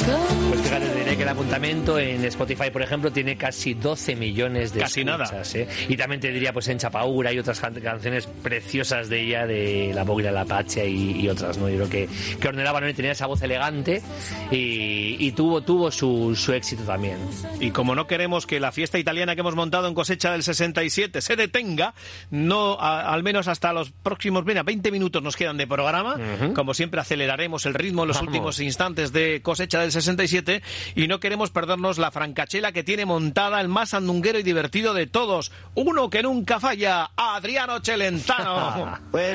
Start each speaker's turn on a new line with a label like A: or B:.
A: Pues fíjate, te diré que el apuntamiento en Spotify, por ejemplo, tiene casi 12 millones de
B: casi
A: escuchas,
B: nada.
A: Y también te diría, pues en Chapaura hay otras canciones preciosas de ella, de La Bóguila, La Pacha y otras, ¿no? Yo creo que Ornella Vanoni tenía esa voz elegante y tuvo su éxito también.
B: Y como no queremos que la fiesta italiana que hemos montado en Cosecha del 67 se detenga, no al menos hasta los próximos 20 minutos nos quedan de programa. Como siempre, aceleraremos el ritmo en los últimos instantes de Cosecha del 67 y no queremos perdernos la francachela que tiene montada el más sandunguero y divertido de todos, uno que nunca falla, Adriano Celentano.
C: Pues